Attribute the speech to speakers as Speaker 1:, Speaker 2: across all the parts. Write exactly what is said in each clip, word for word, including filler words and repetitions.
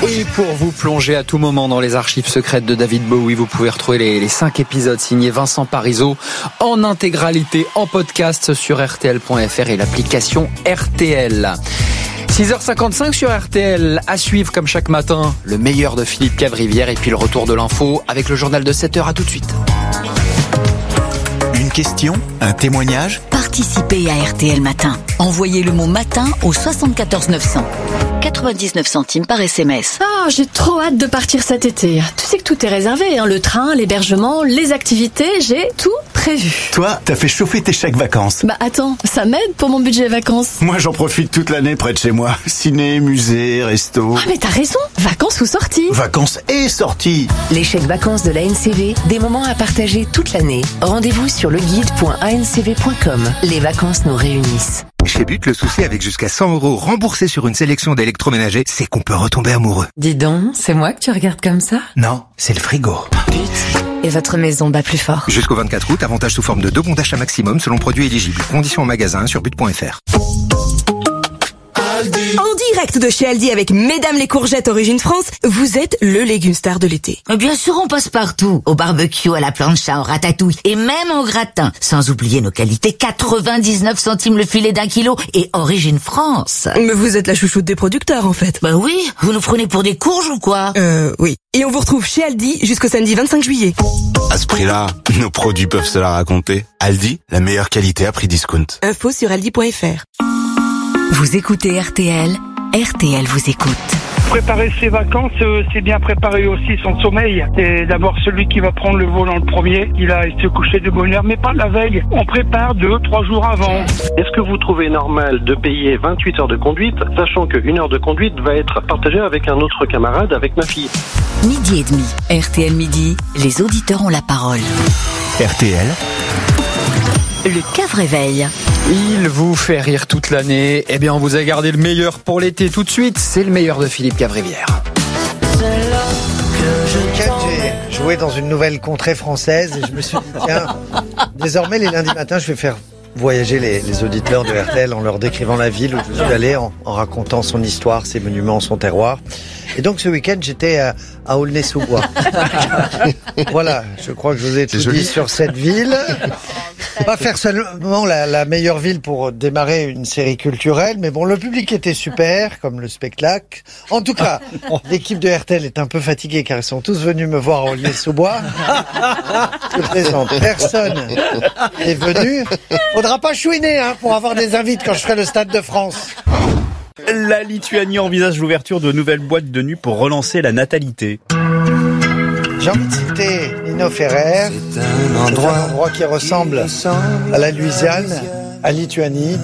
Speaker 1: Et pour vous plonger à tout moment dans les archives secrètes de David Bowie, vous pouvez retrouver les, les cinq épisodes signés Vincent Parisot en intégralité, en podcast sur R T L point F R et l'application R T L. six heures cinquante-cinq sur R T L, à suivre comme chaque matin, le meilleur de Philippe Cavrivière et puis le retour de l'info avec le journal de sept heures, à tout de suite.
Speaker 2: Une question, un témoignage ?
Speaker 3: Participez à R T L Matin. Envoyez le mot matin au soixante-quatorze neuf cents. quatre-vingt-dix-neuf centimes par S M S.
Speaker 4: Ah, j'ai trop hâte de partir cet été. Tu sais que tout est réservé, hein. Le train, l'hébergement, les activités, j'ai tout prévu.
Speaker 2: Toi, t'as fait chauffer tes chèques vacances.
Speaker 4: Bah attends, ça m'aide pour mon budget vacances.
Speaker 2: Moi, j'en profite toute l'année près de chez moi. Ciné, musée, resto.
Speaker 4: Ah mais t'as raison, vacances ou sorties.
Speaker 2: Vacances et sorties.
Speaker 5: Les chèques vacances de l'A N C V, des moments à partager toute l'année. Rendez-vous sur leguide point a n c v point com. Les vacances nous réunissent.
Speaker 6: Chez But, le souci avec jusqu'à cent euros remboursés sur une sélection d'électroménagers, c'est qu'on peut retomber amoureux.
Speaker 5: Dis donc, c'est moi que tu regardes comme ça ?
Speaker 2: Non, c'est le frigo.
Speaker 5: But. Et votre maison bat plus fort.
Speaker 6: Jusqu'au vingt-quatre août, avantage sous forme de deux bons d'achat maximum selon produit éligible. Conditions en magasin sur but point f r.
Speaker 7: En direct de chez Aldi avec Mesdames les courgettes Origine France, vous êtes le légume star de l'été.
Speaker 8: Bien sûr, on passe partout. Au barbecue, à la plancha, au ratatouille et même au gratin. Sans oublier nos qualités, quatre-vingt-dix-neuf centimes le filet d'un kilo et Origine France.
Speaker 7: Mais vous êtes la chouchoute des producteurs en fait.
Speaker 8: Bah oui, vous nous prenez pour des courges ou quoi ?
Speaker 7: Euh, oui. Et on vous retrouve chez Aldi jusqu'au samedi vingt-cinq juillet.
Speaker 9: À ce prix-là, nos produits peuvent se la raconter. Aldi, la meilleure qualité à prix discount.
Speaker 7: Info sur aldi point f r.
Speaker 3: Vous écoutez R T L, R T L vous écoute.
Speaker 10: Préparer ses vacances, c'est bien préparer aussi son sommeil. Et d'abord celui qui va prendre le volant le premier, il a se coucher de bonne heure, mais pas la veille. On prépare deux, trois jours avant.
Speaker 11: Est-ce que vous trouvez normal de payer vingt-huit heures de conduite, sachant qu'une heure de conduite va être partagée avec un autre camarade, avec ma fille ?
Speaker 3: Midi et demi, R T L Midi, les auditeurs ont la parole.
Speaker 2: R T L.
Speaker 3: Le Cavréveil.
Speaker 1: Il vous fait rire toute l'année. Eh bien, on vous a gardé le meilleur pour l'été tout de suite. C'est le meilleur de Philippe Cavrivière.
Speaker 12: J'ai joué dans une nouvelle contrée française et je me suis dit, tiens, désormais les lundis matins, je vais faire voyager les, les auditeurs de R T L en leur décrivant la ville où je suis allé, en, en racontant son histoire, ses monuments, son terroir. Et donc ce week-end, j'étais à, à Aulnay-sous-Bois. Voilà, je crois que je vous ai tout dit sur cette ville. Pas faire seulement la, la meilleure ville pour démarrer une série culturelle, mais bon, le public était super, comme le spectacle. En tout cas, l'équipe de R T L est un peu fatiguée car ils sont tous venus me voir à Aulnay-sous-Bois. Je présente, personne n'est venu. Faudra pas chouiner hein, pour avoir des invités quand je ferai le Stade de France.
Speaker 13: La Lituanie envisage l'ouverture de nouvelles boîtes de nuit pour relancer la natalité.
Speaker 12: J'ai envie de citer Nino Ferrer. C'est un endroit, un endroit qui ressemble à la Louisiane, à Lituanie.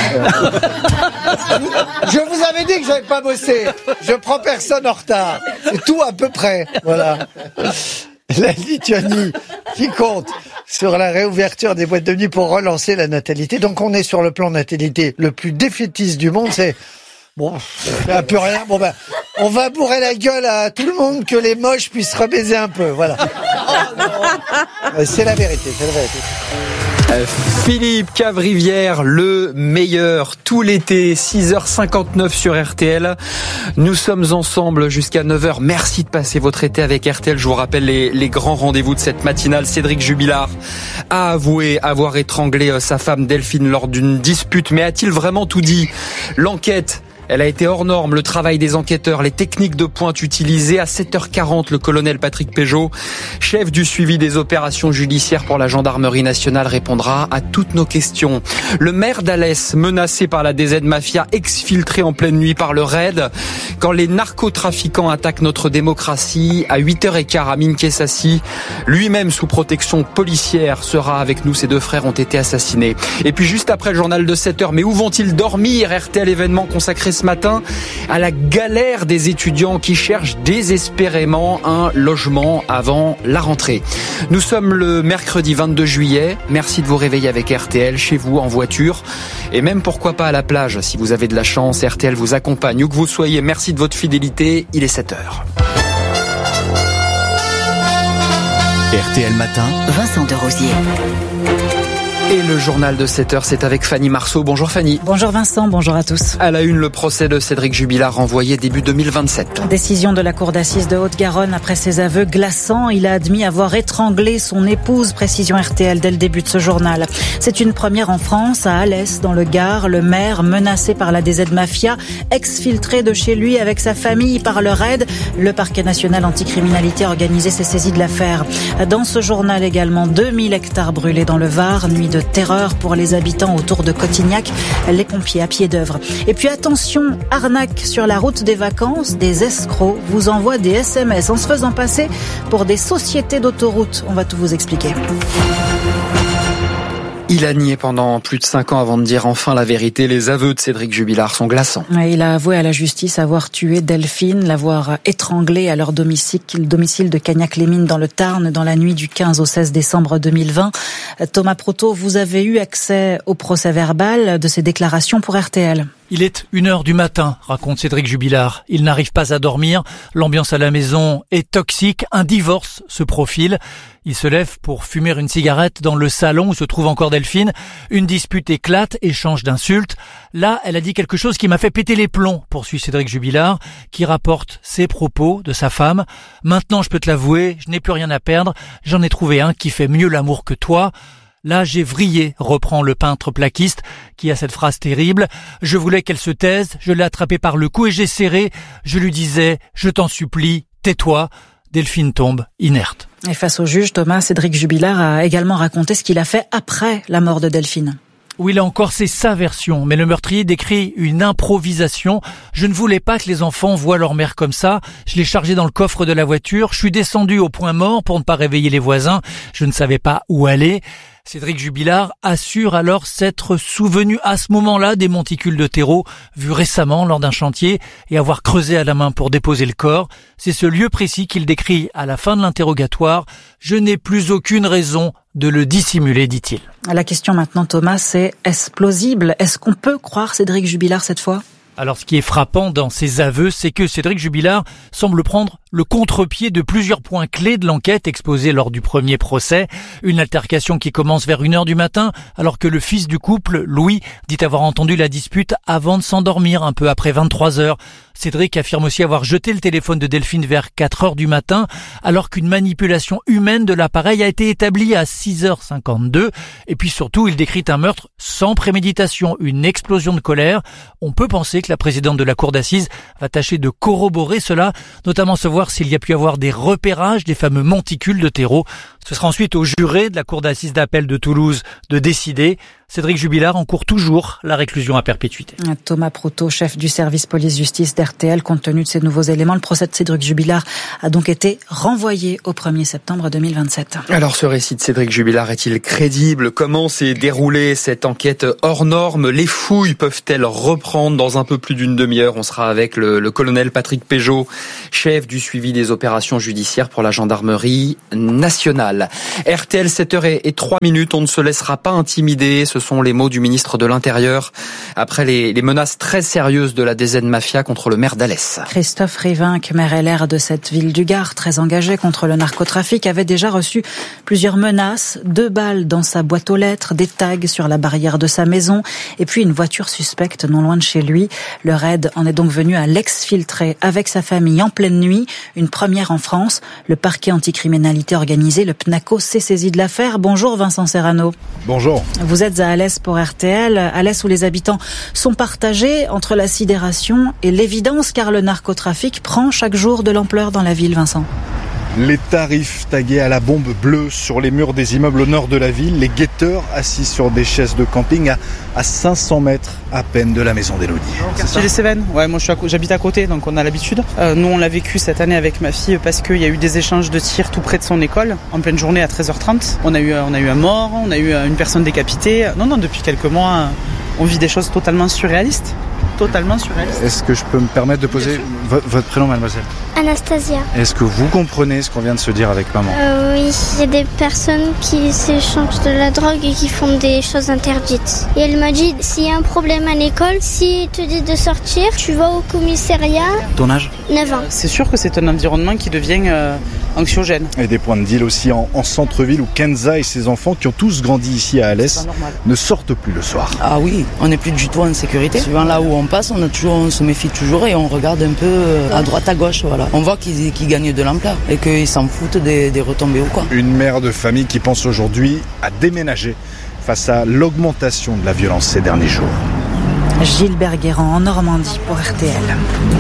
Speaker 12: Je vous avais dit que j'avais pas bossé. Je prends personne en retard. C'est tout à peu près. Voilà. La Lituanie qui compte sur la réouverture des boîtes de nuit pour relancer la natalité. Donc on est sur le plan natalité le plus défaitiste du monde. C'est bon, un peu rien. Bon ben, on va bourrer la gueule à tout le monde que les moches puissent rebaiser un peu. Voilà. C'est la vérité. C'est la vérité.
Speaker 1: Philippe Cavrivière, le meilleur tout l'été, six heures cinquante-neuf sur R T L. Nous sommes ensemble jusqu'à neuf heures. Merci de passer votre été avec R T L. Je vous rappelle les, les grands rendez-vous de cette matinale. Cédric Jubilard a avoué avoir étranglé sa femme Delphine lors d'une dispute. Mais a-t-il vraiment tout dit ? L'enquête, elle a été hors norme, le travail des enquêteurs, les techniques de pointe utilisées. À sept heures quarante, le colonel Patrick Péjot, chef du suivi des opérations judiciaires pour la gendarmerie nationale, répondra à toutes nos questions. Le maire d'Alès, menacé par la D Z Mafia, exfiltré en pleine nuit par le raid. Quand les narcotrafiquants attaquent notre démocratie, à huit heures quinze à Minkessassi, lui-même sous protection policière sera avec nous. Ses deux frères ont été assassinés. Et puis juste après le journal de sept heures, mais où vont-ils dormir ? R T L événement consacré ce matin à la galère des étudiants qui cherchent désespérément un logement avant la rentrée. Nous sommes le mercredi vingt-deux juillet. Merci de vous réveiller avec R T L, chez vous, en voiture, et même pourquoi pas à la plage. Si vous avez de la chance, R T L vous accompagne où que vous soyez. Merci de votre fidélité. Il est sept heures.
Speaker 2: R T L Matin,
Speaker 3: Vincent de Rosier.
Speaker 1: Et le journal de sept heures, c'est avec Fanny Marceau. Bonjour Fanny.
Speaker 14: Bonjour Vincent, bonjour à tous.
Speaker 1: À la une, le procès de Cédric Jubilard renvoyé début deux mille vingt-sept.
Speaker 14: Décision de la cour d'assises de Haute-Garonne après ses aveux glaçants. Il a admis avoir étranglé son épouse, précision R T L dès le début de ce journal. C'est une première en France, à Alès, dans le Gard. Le maire, menacé par la D Z Mafia, exfiltré de chez lui avec sa famille par le raid. Le parquet national anticriminalité a organisé ses saisies de l'affaire. Dans ce journal également, deux mille hectares brûlés dans le Var. Nuit de terreur pour les habitants autour de Cotignac, les pompiers à pied d'œuvre. Et puis attention, arnaque sur la route des vacances, des escrocs vous envoient des S M S en se faisant passer pour des sociétés d'autoroutes. On va tout vous expliquer.
Speaker 1: Il a nié pendant plus de cinq ans avant de dire enfin la vérité. Les aveux de Cédric Jubilard sont glaçants.
Speaker 14: Il a avoué à la justice avoir tué Delphine, l'avoir étranglée à leur domicile, domicile de Cagnac-les-Mines dans le Tarn dans la nuit du quinze au seize décembre deux mille vingt. Thomas Proto, vous avez eu accès au procès-verbal de ces déclarations pour R T L.
Speaker 15: Il est une heure du matin, raconte Cédric Jubilard. Il n'arrive pas à dormir. L'ambiance à la maison est toxique. Un divorce se profile. Il se lève pour fumer une cigarette dans le salon où se trouve encore Delphine. Une dispute éclate, échange d'insultes. Là, elle a dit quelque chose qui m'a fait péter les plombs, poursuit Cédric Jubilard, qui rapporte ses propos de sa femme. Maintenant, je peux te l'avouer, je n'ai plus rien à perdre. J'en ai trouvé un qui fait mieux l'amour que toi. Là, j'ai vrillé, reprend le peintre plaquiste, qui a cette phrase terrible. Je voulais qu'elle se taise, je l'ai attrapée par le cou et j'ai serré. Je lui disais, je t'en supplie, tais-toi. Delphine tombe, inerte.
Speaker 14: Et face au juge, Thomas, Cédric Jubilard a également raconté ce qu'il a fait après la mort de Delphine.
Speaker 15: Oui, là encore, c'est sa version. Mais le meurtrier décrit une improvisation. Je ne voulais pas que les enfants voient leur mère comme ça. Je l'ai chargé dans le coffre de la voiture. Je suis descendu au point mort pour ne pas réveiller les voisins. Je ne savais pas où aller. Cédric Jubilard assure alors s'être souvenu à ce moment-là des monticules de terreau vus récemment lors d'un chantier et avoir creusé à la main pour déposer le corps. C'est ce lieu précis qu'il décrit à la fin de l'interrogatoire. Je n'ai plus aucune raison de le dissimuler, dit-il.
Speaker 14: La question maintenant, Thomas, c'est est-ce plausible ? Est-ce qu'on peut croire Cédric Jubilard cette fois ?
Speaker 15: Alors ce qui est frappant dans ses aveux, c'est que Cédric Jubilard semble prendre le contre-pied de plusieurs points clés de l'enquête exposée lors du premier procès. Une altercation qui commence vers une heure du matin, alors que le fils du couple, Louis, dit avoir entendu la dispute avant de s'endormir, un peu après vingt-trois heures. Cédric affirme aussi avoir jeté le téléphone de Delphine vers quatre heures du matin, alors qu'une manipulation humaine de l'appareil a été établie à six heures cinquante-deux. Et puis surtout, il décrit un meurtre sans préméditation, une explosion de colère. On peut penser que la présidente de la cour d'assises va tâcher de corroborer cela, notamment savoir s'il y a pu avoir des repérages des fameux monticules de terreau. Ce sera ensuite au juré de la cour d'assises d'appel de Toulouse de décider. Cédric Jubilard encourt toujours la réclusion à perpétuité.
Speaker 14: Thomas Proto, chef du service police-justice d'R T L, compte tenu de ces nouveaux éléments, le procès de Cédric Jubilard a donc été renvoyé au premier septembre deux mille vingt-sept.
Speaker 1: Alors ce récit de Cédric Jubilard est-il crédible ? Comment s'est déroulée cette enquête hors norme ? Les fouilles peuvent-elles reprendre dans un peu plus d'une demi-heure ? On sera avec le, le colonel Patrick Péjot, chef du suivi des opérations judiciaires pour la gendarmerie nationale. R T L sept heures et trois minutes, on ne se laissera pas intimider. Ce sont les mots du ministre de l'Intérieur après les, les menaces très sérieuses de la D Z Mafia contre le maire d'Alès.
Speaker 14: Christophe Rivinc, maire L R de cette ville du Gard, très engagé contre le narcotrafic, avait déjà reçu plusieurs menaces, deux balles dans sa boîte aux lettres, des tags sur la barrière de sa maison et puis une voiture suspecte non loin de chez lui. Le raid en est donc venu à l'exfiltrer avec sa famille en pleine nuit, une première en France. Le parquet anticriminalité organisé, le PNACO, s'est saisi de l'affaire. Bonjour Vincent Serrano.
Speaker 16: Bonjour.
Speaker 14: Vous êtes à Alès pour R T L, Alès où les habitants sont partagés entre la sidération et l'évidence car le narcotrafic prend chaque jour de l'ampleur dans la ville, Vincent.
Speaker 16: Les tarifs tagués à la bombe bleue sur les murs des immeubles au nord de la ville, les guetteurs assis sur des chaises de camping à, à cinq cents mètres à peine de la maison d'Élodie.
Speaker 17: Quartier des Cévennes, ouais, moi je suis à, j'habite à côté donc on a l'habitude. Euh, nous on l'a vécu cette année avec ma fille parce qu'il y a eu des échanges de tirs tout près de son école en pleine journée à treize heures trente. On a eu, on a eu un mort, on a eu une personne décapitée. Non, non, depuis quelques mois on vit des choses totalement surréalistes. totalement sur elle.
Speaker 16: Est-ce que je peux me permettre de poser v- votre prénom, mademoiselle?
Speaker 18: Anastasia.
Speaker 16: Est-ce que vous comprenez ce qu'on vient de se dire avec maman?
Speaker 18: Euh, oui, il y a des personnes qui s'échangent de la drogue et qui font des choses interdites. Et elle m'a dit, s'il y a un problème à l'école, s'ils te disent de sortir, tu vas au commissariat.
Speaker 16: Ton âge?
Speaker 18: neuf ans.
Speaker 17: C'est sûr que c'est un environnement qui devient euh, anxiogène.
Speaker 16: Et des points de deal aussi en, en centre-ville où Kenza et ses enfants, qui ont tous grandi ici à Alès, ne sortent plus le soir.
Speaker 19: Ah oui, on n'est plus du tout en sécurité. Suivant là où on passe, on, a toujours, on se méfie toujours et on regarde un peu à droite à gauche. Voilà. On voit qu'ils, qu'ils gagnent de l'ampleur et qu'ils s'en foutent des, des retombées ou quoi.
Speaker 16: Une mère de famille qui pense aujourd'hui à déménager face à l'augmentation de la violence ces derniers jours.
Speaker 14: Gilbert Guérand en Normandie pour R T L.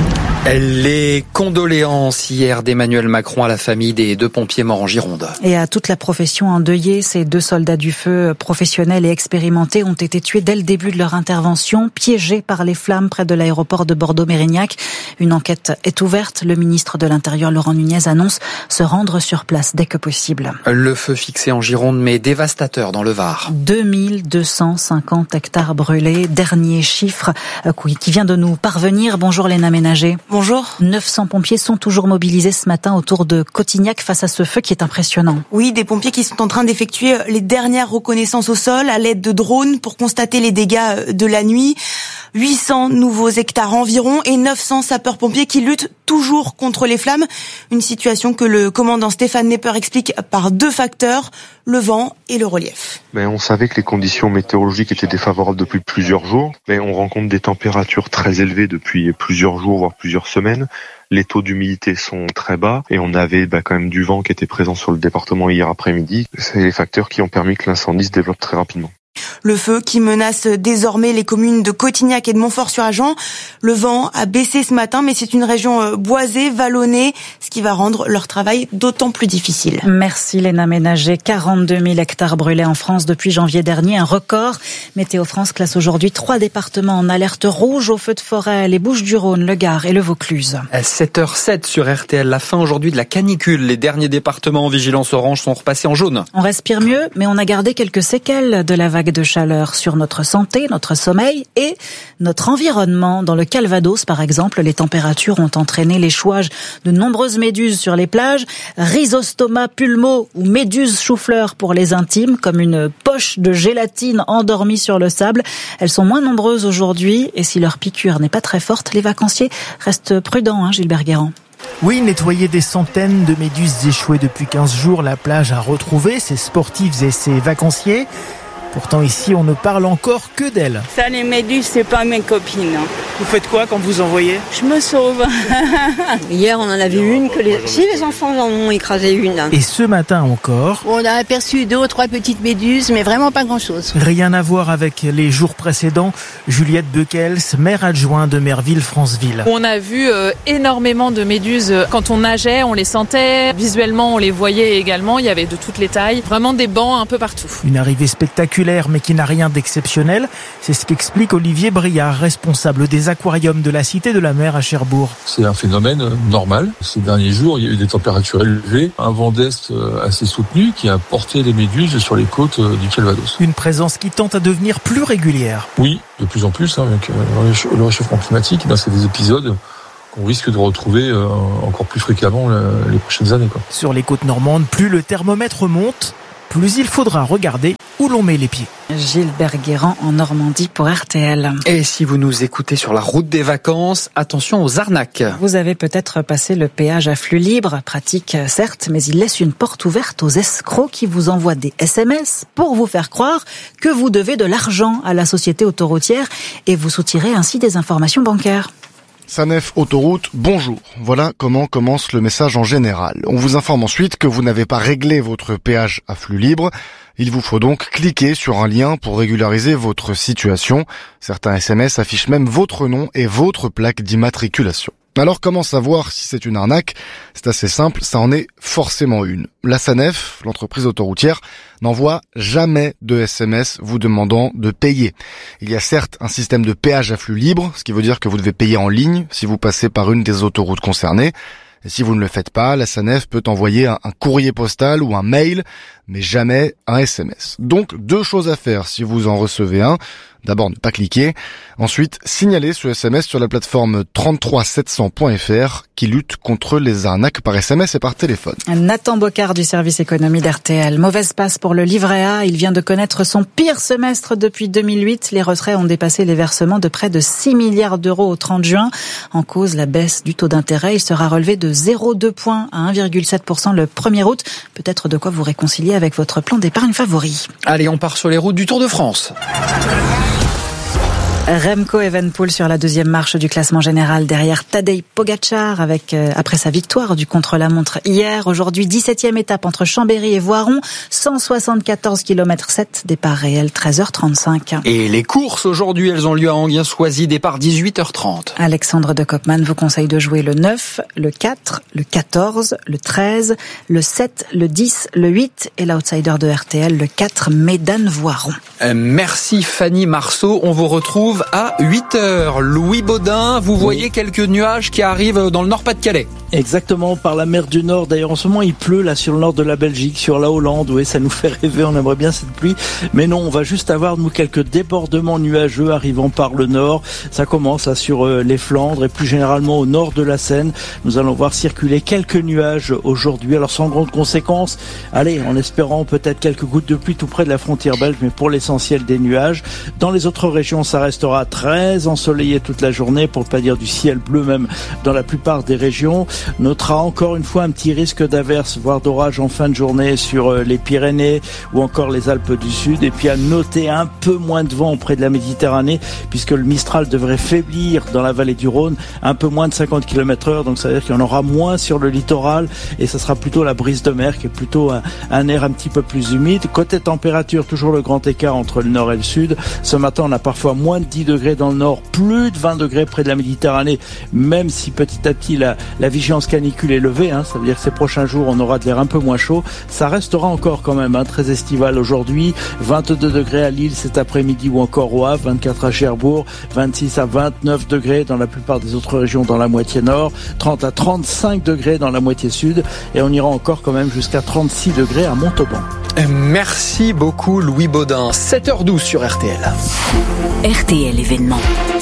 Speaker 1: Les condoléances hier d'Emmanuel Macron à la famille des deux pompiers morts en Gironde.
Speaker 14: Et à toute la profession endeuillée, ces deux soldats du feu professionnels et expérimentés ont été tués dès le début de leur intervention, piégés par les flammes près de l'aéroport de Bordeaux-Mérignac. Une enquête est ouverte. Le ministre de l'Intérieur, Laurent Nunez, annonce se rendre sur place dès que possible.
Speaker 1: Le feu fixé en Gironde, mais dévastateur dans le Var.
Speaker 14: deux mille deux cent cinquante hectares brûlés. Dernier chiffre qui vient de nous parvenir. Bonjour Léna Ménager.
Speaker 7: Bonjour.
Speaker 14: neuf cents pompiers sont toujours mobilisés ce matin autour de Cotignac face à ce feu qui est impressionnant.
Speaker 7: Oui, des pompiers qui sont en train d'effectuer les dernières reconnaissances au sol à l'aide de drones pour constater les dégâts de la nuit. huit cents nouveaux hectares environ et neuf cents sapeurs-pompiers qui luttent toujours contre les flammes. Une situation que le commandant Stéphane Nepper explique par deux facteurs, le vent et le relief.
Speaker 20: Mais on savait que les conditions météorologiques étaient défavorables depuis plusieurs jours, mais on rencontre des températures très élevées depuis plusieurs jours, voire plusieurs semaines. Les taux d'humidité sont très bas et on avait bah, quand même du vent qui était présent sur le département hier après-midi. C'est les facteurs qui ont permis que l'incendie se développe très rapidement.
Speaker 7: Le feu qui menace désormais les communes de Cotignac et de Montfort-sur-Agen. Le vent a baissé ce matin, mais c'est une région boisée, vallonnée, ce qui va rendre leur travail d'autant plus difficile.
Speaker 14: Merci Léna Ménager. quarante-deux mille hectares brûlés en France depuis janvier dernier, un record. Météo France classe aujourd'hui trois départements en alerte rouge au feu de forêt, les Bouches-du-Rhône, le Gard et le Vaucluse.
Speaker 1: À sept heures sept sur R T L, la fin aujourd'hui de la canicule. Les derniers départements en vigilance orange sont repassés en jaune.
Speaker 14: On respire mieux, mais on a gardé quelques séquelles de la vague de chaleur sur notre santé, notre sommeil et notre environnement. Dans le Calvados, par exemple, les températures ont entraîné l'échouage de nombreuses méduses sur les plages, Rhizostoma pulmo ou méduse chou-fleur pour les intimes, comme une poche de gélatine endormie sur le sable. Elles sont moins nombreuses aujourd'hui et si leur piqûre n'est pas très forte, les vacanciers restent prudents, hein, Gilbert Guérand.
Speaker 21: Oui, nettoyer des centaines de méduses échouées depuis quinze jours, la plage a retrouvé ses sportifs et ses vacanciers. Pourtant ici, on ne parle encore que d'elles.
Speaker 22: Ça, les méduses, c'est pas mes copines.
Speaker 21: Vous faites quoi quand vous en voyez ?
Speaker 22: Je me sauve.
Speaker 23: Hier, on en a vu une que les... Si, les enfants en ont écrasé une.
Speaker 21: Et ce matin encore...
Speaker 23: On a aperçu deux ou trois petites méduses, mais vraiment pas grand-chose.
Speaker 21: Rien à voir avec les jours précédents. Juliette Beckels, maire adjointe de Merville-Franceville.
Speaker 24: On a vu euh, énormément de méduses. Quand on nageait, on les sentait. Visuellement, on les voyait également. Il y avait de toutes les tailles. Vraiment des bancs un peu partout.
Speaker 21: Une arrivée spectaculaire, mais qui n'a rien d'exceptionnel. C'est ce qu'explique Olivier Briard, responsable des aquariums de la Cité de la Mer à Cherbourg.
Speaker 25: C'est un phénomène normal. Ces derniers jours, il y a eu des températures élevées, un vent d'est assez soutenu qui a porté les méduses sur les côtes du Calvados.
Speaker 21: Une présence qui tente à devenir plus régulière.
Speaker 25: Oui, de plus en plus, hein, avec le réchauffement climatique, ben, c'est des épisodes qu'on risque de retrouver euh, encore plus fréquemment les prochaines années, quoi.
Speaker 21: Sur les côtes normandes, plus le thermomètre monte, plus il faudra regarder où l'on met les pieds.
Speaker 14: Gilbert Guérand en Normandie pour R T L.
Speaker 1: Et si vous nous écoutez sur la route des vacances, attention aux arnaques.
Speaker 14: Vous avez peut-être passé le péage à flux libre, pratique certes, mais il laisse une porte ouverte aux escrocs qui vous envoient des S M S pour vous faire croire que vous devez de l'argent à la société autoroutière et vous soutirez ainsi des informations bancaires.
Speaker 26: Sanef Autoroute, bonjour. Voilà comment commence le message en général. On vous informe ensuite que vous n'avez pas réglé votre péage à flux libre. Il vous faut donc cliquer sur un lien pour régulariser votre situation. Certains S M S affichent même votre nom et votre plaque d'immatriculation. Alors comment savoir si c'est une arnaque ? C'est assez simple, ça en est forcément une. La Sanef, l'entreprise autoroutière, n'envoie jamais de S M S vous demandant de payer. Il y a certes un système de péage à flux libre, ce qui veut dire que vous devez payer en ligne si vous passez par une des autoroutes concernées. Et si vous ne le faites pas, la Sanef peut envoyer un, un courrier postal ou un mail, mais jamais un S M S. Donc deux choses à faire si vous en recevez un. D'abord, ne pas cliquer. Ensuite, signaler ce S M S sur la plateforme trente-trois sept cents point f r qui lutte contre les arnaques par S M S et par téléphone.
Speaker 14: Nathan Bocard du service économie d'R T L. Mauvaise passe pour le livret A. Il vient de connaître son pire semestre depuis deux mille huit. Les retraits ont dépassé les versements de près de six milliards d'euros au trente juin. En cause, la baisse du taux d'intérêt. Il sera relevé de zéro virgule deux points à un virgule sept pour cent le premier août. Peut-être de quoi vous réconcilier avec votre plan d'épargne favori.
Speaker 1: Allez, on part sur les routes du Tour de France.
Speaker 14: Remco Evenepoel sur la deuxième marche du classement général derrière Tadej Pogačar avec euh, après sa victoire du contre-la-montre hier. Aujourd'hui, dix-septième étape entre Chambéry et Voiron, cent soixante-quatorze kilomètres sept, départ réel treize heures trente-cinq.
Speaker 1: Et les courses aujourd'hui, elles ont lieu à Enghien-Soisy, départ dix-huit heures trente.
Speaker 14: Alexandre de Koopman vous conseille de jouer le neuf, le quatre, le quatorze, le treize, le sept, le dix, le huit et l'outsider de R T L, le quatre, Médane-Voiron.
Speaker 1: Euh, merci Fanny Marceau, on vous retrouve à huit heures. Louis Baudin, vous voyez oui. quelques nuages qui arrivent dans le Nord-Pas-de-Calais.
Speaker 4: Exactement, par la mer du Nord. D'ailleurs, en ce moment, il pleut là sur le nord de la Belgique, sur la Hollande. Oui, ça nous fait rêver, on aimerait bien cette pluie. Mais non, on va juste avoir, nous, quelques débordements nuageux arrivant par le nord. Ça commence là, sur euh, les Flandres et plus généralement au nord de la Seine. Nous allons voir circuler quelques nuages aujourd'hui. Alors, sans grande conséquence, allez, en espérant peut-être quelques gouttes de pluie tout près de la frontière belge, mais pour l'essentiel des nuages. Dans les autres régions, ça restera très ensoleillé toute la journée, pour ne pas dire du ciel bleu même dans la plupart des régions. Notera encore une fois un petit risque d'averse, voire d'orage en fin de journée sur les Pyrénées ou encore les Alpes du Sud. Et puis à noter un peu moins de vent auprès de la Méditerranée, puisque le Mistral devrait faiblir dans la vallée du Rhône, un peu moins de cinquante kilomètres heure. Donc ça veut dire qu'il y en aura moins sur le littoral et ça sera plutôt la brise de mer qui est plutôt un, un air un petit peu plus humide. Côté température, toujours le grand écart entre le nord et le sud. Ce matin, on a parfois moins de dix degrés dans le nord, plus de vingt degrés près de la Méditerranée, même si petit à petit la, la vigilance canicule est levée, hein, ça veut dire que ces prochains jours on aura de l'air un peu moins chaud. Ça restera encore quand même hein, très estival aujourd'hui. vingt-deux degrés à Lille cet après-midi ou encore au Havre, vingt-quatre à Cherbourg, vingt-six à vingt-neuf degrés dans la plupart des autres régions dans la moitié nord, trente à trente-cinq degrés dans la moitié sud et on ira encore quand même jusqu'à trente-six degrés à Montauban.
Speaker 1: Merci beaucoup Louis Baudin. sept heures douze sur R T L.
Speaker 3: R T L événement.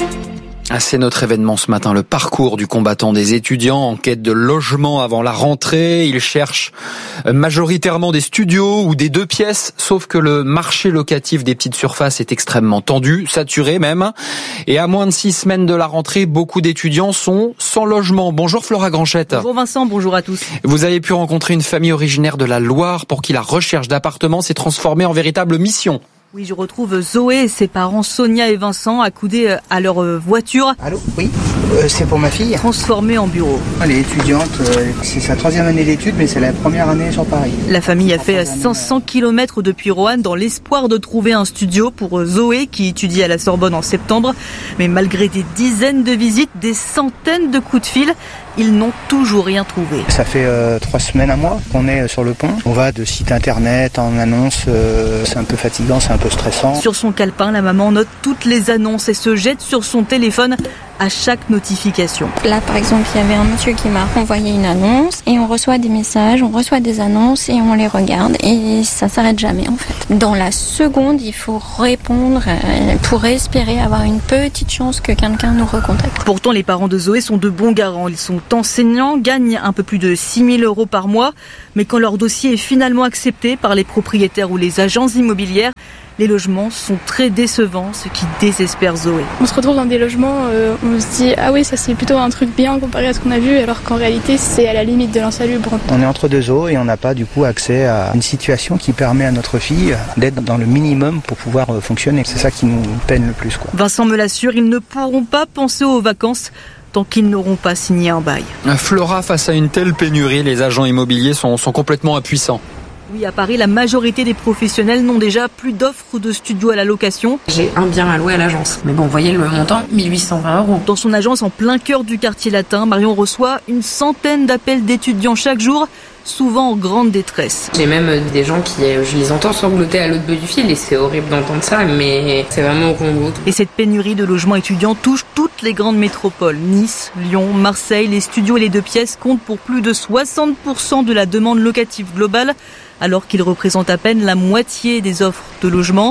Speaker 1: Ah, c'est notre événement ce matin, le parcours du combattant des étudiants en quête de logement avant la rentrée. Ils cherchent majoritairement des studios ou des deux pièces, sauf que le marché locatif des petites surfaces est extrêmement tendu, saturé même. Et à moins de six semaines de la rentrée, beaucoup d'étudiants sont sans logement. Bonjour Flora Granchette.
Speaker 5: Bonjour Vincent, bonjour à tous.
Speaker 1: Vous avez pu rencontrer une famille originaire de la Loire pour qui la recherche d'appartements s'est transformée en véritable mission.
Speaker 5: Oui, je retrouve Zoé et ses parents Sonia et Vincent accoudés à leur voiture.
Speaker 6: Allô, oui, euh, c'est pour ma fille.
Speaker 5: Transformée en bureau.
Speaker 6: Elle est étudiante, euh, c'est sa troisième année d'études, mais c'est la première année sur Paris.
Speaker 5: La famille a fait cinq cents kilomètres depuis Roanne dans l'espoir de trouver un studio pour Zoé qui étudie à la Sorbonne en septembre. Mais malgré des dizaines de visites, des centaines de coups de fil, ils n'ont toujours rien trouvé.
Speaker 6: Ça fait euh, trois semaines, un mois qu'on est sur le pont. On va de site internet en annonce, euh, c'est un peu fatigant, c'est un peu stressant.
Speaker 5: Sur son calepin, la maman note toutes les annonces et se jette sur son téléphone à chaque notification.
Speaker 8: Là, par exemple, il y avait un monsieur qui m'a envoyé une annonce et on reçoit des messages, on reçoit des annonces et on les regarde et ça s'arrête jamais en fait. Dans la seconde, il faut répondre pour espérer avoir une petite chance que quelqu'un nous recontacte.
Speaker 5: Pourtant, les parents de Zoé sont de bons garants. Ils sont enseignants, gagnent un peu plus de six mille euros par mois, mais quand leur dossier est finalement accepté par les propriétaires ou les agences immobilières, les logements sont très décevants, ce qui désespère Zoé.
Speaker 9: On se retrouve dans des logements, euh, on se dit ah oui ça c'est plutôt un truc bien comparé à ce qu'on a vu, alors qu'en réalité c'est à la limite de l'insalubre.
Speaker 6: On est entre deux eaux et on n'a pas du coup accès à une situation qui permet à notre fille d'être dans le minimum pour pouvoir fonctionner. C'est ça qui nous peine le plus, quoi.
Speaker 5: Vincent me l'assure, ils ne pourront pas penser aux vacances tant qu'ils n'auront pas signé un bail.
Speaker 1: Flora, face à une telle pénurie, les agents immobiliers sont, sont complètement impuissants.
Speaker 5: Oui, à Paris, la majorité des professionnels n'ont déjà plus d'offres de studios à la location.
Speaker 10: J'ai un bien à louer à l'agence. Mais bon, vous voyez le montant, mille huit cent vingt euros.
Speaker 5: Dans son agence en plein cœur du quartier latin, Marion reçoit une centaine d'appels d'étudiants chaque jour, souvent en grande détresse.
Speaker 10: J'ai même des gens qui, je les entends sangloter à l'autre bout du fil et c'est horrible d'entendre ça, mais c'est vraiment au compte-gouttes.
Speaker 5: Et cette pénurie de logements étudiants touche toutes les grandes métropoles. Nice, Lyon, Marseille, les studios et les deux pièces comptent pour plus de soixante pour cent de la demande locative globale, alors qu'ils représentent à peine la moitié des offres de logements.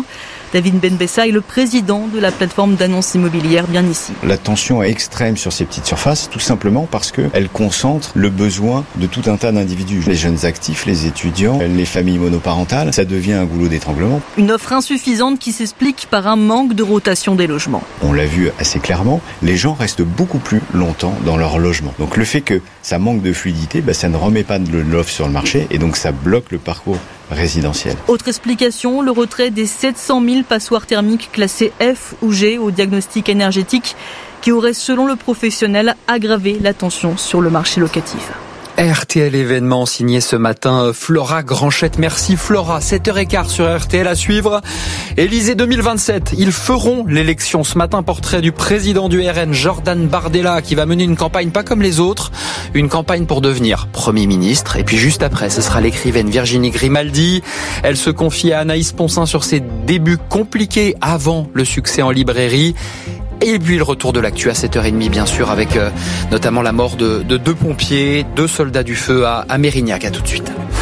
Speaker 5: David Benbessa est le président de la plateforme d'annonces immobilières Bien Ici.
Speaker 2: La tension est extrême sur ces petites surfaces, tout simplement parce qu'elles concentrent le besoin de tout un tas d'individus. Les jeunes actifs, les étudiants, les familles monoparentales, ça devient un goulot d'étranglement.
Speaker 5: Une offre insuffisante qui s'explique par un manque de rotation des logements.
Speaker 2: On l'a vu assez clairement, les gens restent beaucoup plus longtemps dans leur logement. Donc le fait que ça manque de fluidité, bah, ça ne remet pas de l'offre sur le marché et donc ça bloque le parcours résidentiel.
Speaker 5: Autre explication, le retrait des sept cent mille passoires thermiques classées F ou G au diagnostic énergétique qui aurait, selon le professionnel, aggravé la tension sur le marché locatif.
Speaker 1: R T L événement signé ce matin Flora Granchette. Merci Flora. sept heures quinze sur R T L à suivre. Élysée deux mille vingt-sept. Ils feront l'élection. Ce matin, portrait du président du R N, Jordan Bardella, qui va mener une campagne pas comme les autres. Une campagne pour devenir Premier ministre. Et puis juste après, ce sera l'écrivaine Virginie Grimaldi. Elle se confie à Anaïs Poncin sur ses débuts compliqués avant le succès en librairie. Et puis le retour de l'actu à sept heures trente, bien sûr, avec euh, notamment la mort de, de deux pompiers, deux soldats du feu à, à Mérignac. À tout de suite.